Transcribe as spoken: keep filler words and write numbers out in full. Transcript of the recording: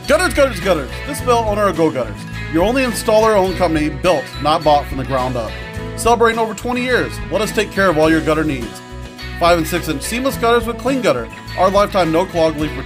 Gutters, gutters, gutters. This is Bill, owner of Go Gutters. Your only installer-owned company, built, not bought from the ground up. Celebrating over twenty years, let us take care of all your gutter needs. five and six inch seamless gutters with clean gutter. Our lifetime no clog leak protection.